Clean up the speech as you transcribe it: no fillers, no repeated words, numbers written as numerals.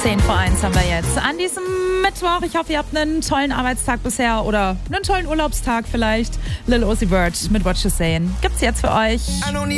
10 vor 1 haben wir jetzt. An diesem Mittwoch, ich hoffe, ihr habt einen tollen Arbeitstag bisher oder einen tollen Urlaubstag vielleicht. Lil Uzi Vert mit What You Saying gibt's jetzt für euch.